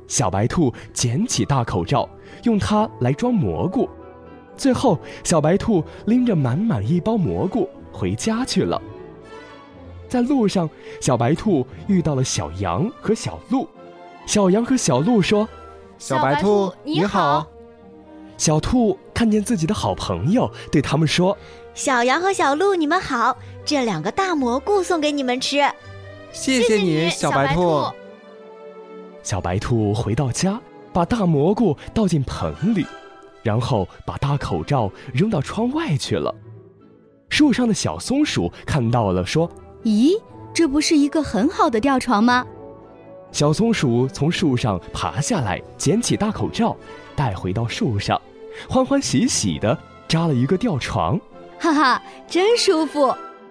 小白兔捡起大口罩，用它来装蘑菇。最后，小白兔拎着满满一包蘑菇回家去了。在路上，小白兔遇到了小羊和小鹿。小羊和小鹿说： 小白兔你好。 小兔看见自己的好朋友，对他们说： 小羊和小鹿你们好，这2个大蘑菇送给你们吃。 谢谢你，小白兔。 小白兔回到家，把大蘑菇倒进盆里，然后把大口罩扔到窗外去了。树上的小松鼠看到了，说： 咦，这不是一个很好的吊床吗？ 小松鼠从树上爬下来，捡起大口罩，带回到树上，欢欢喜喜地扎了一个吊床。 哈哈，真舒服。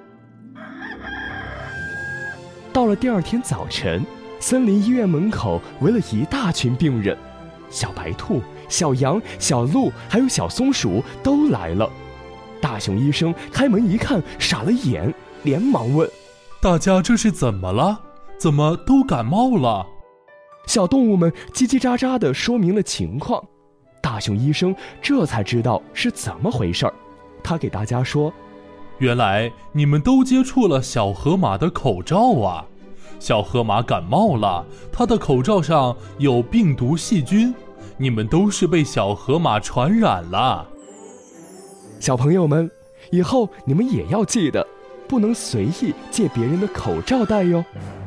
到了第2天早晨，森林医院门口围了一大群病人，小白兔、小羊、小鹿还有小松鼠都来了。大熊医生开门一看，傻了眼，连忙问： 大家这是怎么了？怎么都感冒了？ 小动物们叽叽喳喳地说明了情况。大熊医生这才知道是怎么回事儿，他给大家说： 原来你们都接触了小河马的口罩啊！小河马感冒了，它的口罩上有病毒细菌，你们都是被小河马传染了。 小朋友们，以后你们也要记得，不能随意借别人的口罩戴哟。